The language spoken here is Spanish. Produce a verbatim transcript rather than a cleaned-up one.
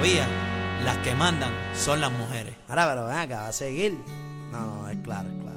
todavía las que mandan son las mujeres. Ahora, pero ven acá, ¿va a seguir? No, no, es claro, es claro.